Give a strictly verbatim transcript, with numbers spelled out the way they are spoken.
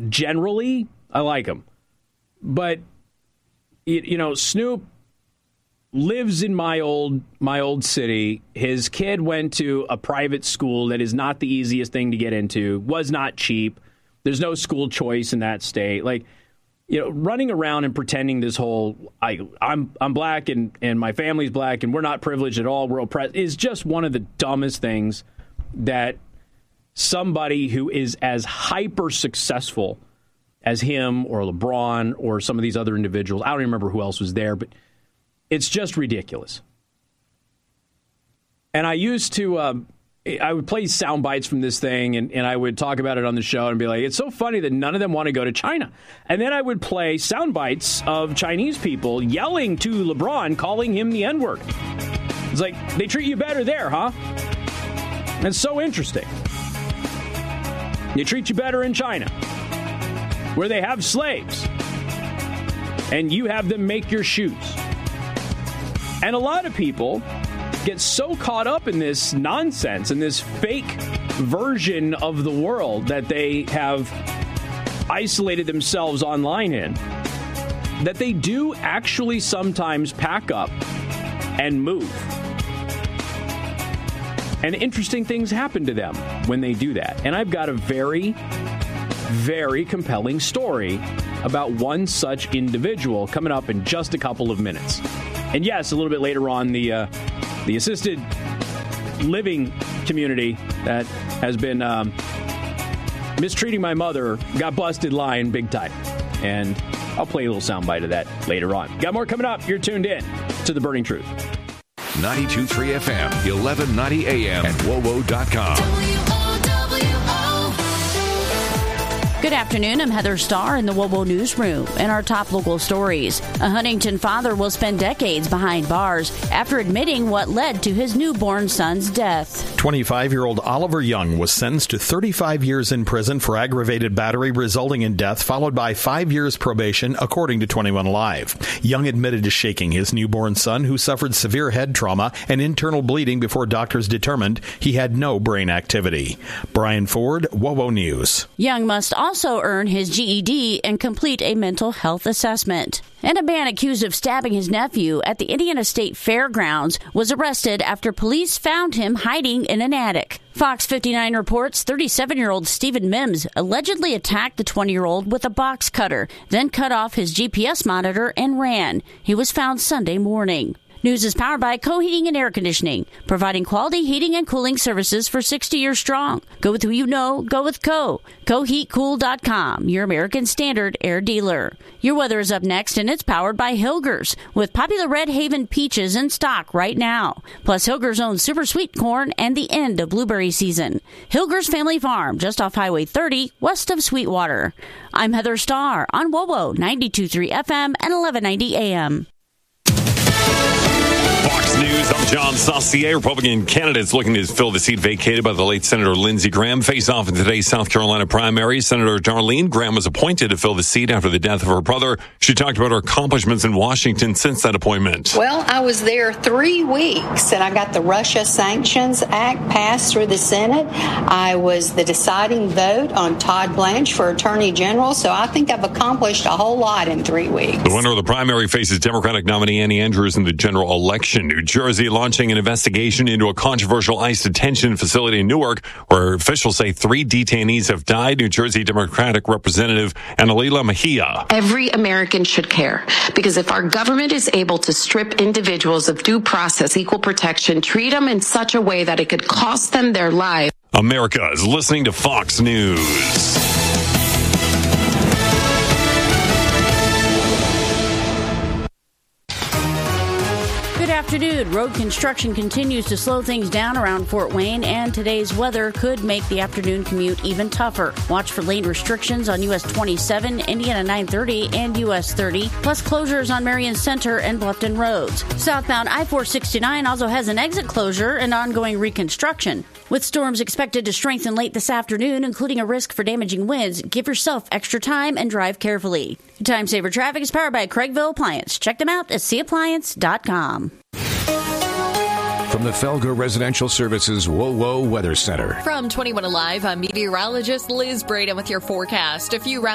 generally, I like him. But, you, you know, Snoop lives in my old my old city. His kid went to a private school that is not the easiest thing to get into, was not cheap. There's no school choice in that state. Like, you know, running around and pretending this whole I, I'm I'm black and, and my family's black and we're not privileged at all, we're oppressed, is just one of the dumbest things that somebody who is as hyper successful as him or LeBron or some of these other individuals, I don't even remember who else was there, but it's just ridiculous. And I used to, um, I would play sound bites from this thing, and, and I would talk about it on the show and be like, it's so funny that none of them want to go to China. And then I would play sound bites of Chinese people yelling to LeBron, calling him the N-word. It's like, they treat you better there, huh? And it's so interesting. They treat you better in China, where they have slaves, and you have them make your shoes. And a lot of people get so caught up in this nonsense and this fake version of the world that they have isolated themselves online in, that they do actually sometimes pack up and move. And interesting things happen to them when they do that. And I've got a very, very compelling story about one such individual coming up in just a couple of minutes. And yes, a little bit later on, the uh, the assisted living community that has been um, mistreating my mother got busted lying big time. And I'll play a little soundbite of that later on. Got more coming up. You're tuned in to The Burning Truth. ninety-two point three F M, eleven ninety A M, and W O W O dot com. Good afternoon. I'm Heather Starr in the W O W O Newsroom. And our top local stories. A Huntington father will spend decades behind bars after admitting what led to his newborn son's death. twenty-five-year-old Oliver Young was sentenced to thirty-five years in prison for aggravated battery resulting in death, followed by five years probation, according to twenty-one Live. Young admitted to shaking his newborn son, who suffered severe head trauma and internal bleeding before doctors determined he had no brain activity. Brian Ford, W O W O News. Young must also also earn his G E D and complete a mental health assessment. And a man accused of stabbing his nephew at the Indiana State Fairgrounds was arrested after police found him hiding in an attic. Fox fifty-nine reports thirty-seven-year-old Stephen Mims allegedly attacked the twenty-year-old with a box cutter, then cut off his G P S monitor and ran. He was found Sunday morning. News is powered by Co-Heating and Air Conditioning, providing quality heating and cooling services for sixty years strong. Go with who you know. Go with Co. Co Heat Cool dot com, your American Standard air dealer. Your weather is up next, and it's powered by Hilgers, with popular Red Haven peaches in stock right now. Plus, Hilgers owns super sweet corn and the end of blueberry season. Hilgers Family Farm, just off Highway thirty, west of Sweetwater. I'm Heather Starr on W O W O ninety-two point three F M and eleven ninety A M. Fox News, I'm John Saucier. Republican candidates looking to fill the seat vacated by the late Senator Lindsey Graham face off in today's South Carolina primary. Senator Darlene Graham was appointed to fill the seat after the death of her brother. She talked about her accomplishments in Washington since that appointment. Well, I was there three weeks, and I got the Russia Sanctions Act passed through the Senate. I was the deciding vote on Todd Blanche for Attorney General, so I think I've accomplished a whole lot in three weeks. The winner of the primary faces Democratic nominee Annie Andrews in the general election. New Jersey launching an investigation into a controversial ICE detention facility in Newark, where officials say three detainees have died. New Jersey Democratic Representative Annalila Mejia. Every American should care, because if our government is able to strip individuals of due process, equal protection, treat them in such a way that it could cost them their lives. America is listening to Fox News. Afternoon. Road construction continues to slow things down around Fort Wayne, and today's weather could make the afternoon commute even tougher. Watch for lane restrictions on U S twenty-seven, Indiana nine thirty, and U S thirty, plus closures on Marion Center and Bluffton roads. Southbound I four sixty-nine also has an exit closure and ongoing reconstruction. With storms expected to strengthen late this afternoon, including a risk for damaging winds, give yourself extra time and drive carefully. Time Saver Traffic is powered by Craigville Appliance. Check them out at c appliance dot com. From the Felger Residential Services W O W O Weather Center. From twenty-one Alive, I'm meteorologist Liz Braden with your forecast. A few rounds